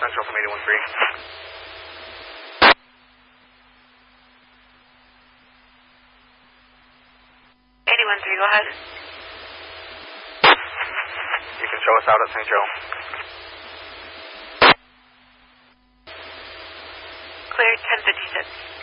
Central from 813. 813, go ahead. You can show us out at St. Joe. Clear 1056.